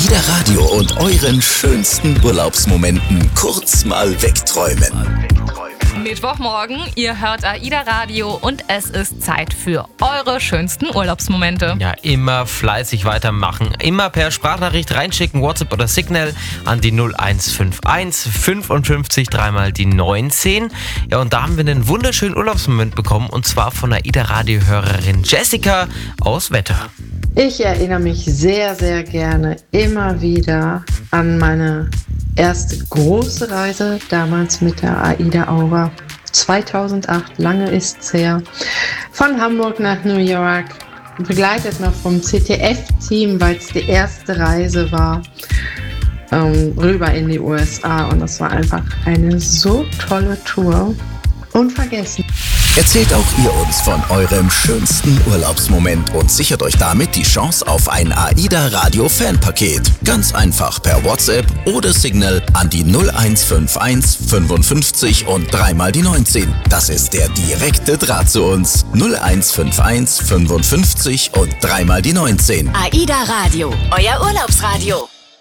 AIDA Radio und euren schönsten Urlaubsmomenten kurz mal wegträumen. Mittwochmorgen, ihr hört AIDA Radio und es ist Zeit für eure schönsten Urlaubsmomente. Ja, immer fleißig weitermachen. Immer per Sprachnachricht reinschicken, WhatsApp oder Signal an die 0151 55 dreimal die 19. Ja, und da haben wir einen wunderschönen Urlaubsmoment bekommen und zwar von der AIDA Radio-Hörerin Jessica aus Wetter. Ich erinnere mich sehr, sehr gerne immer wieder an meine erste große Reise, damals mit der AIDA Aura. 2008, lange ist's her, von Hamburg nach New York, begleitet noch vom CTF-Team, weil es die erste Reise war, rüber in die USA. Und das war einfach eine so tolle Tour. Unvergessen. Erzählt auch ihr uns von eurem schönsten Urlaubsmoment und sichert euch damit die Chance auf ein AIDA Radio Fanpaket. Ganz einfach per WhatsApp oder Signal an die 0151 55 und dreimal die 19. Das ist der direkte Draht zu uns. 0151 55 und dreimal die 19. AIDA Radio, euer Urlaubsradio.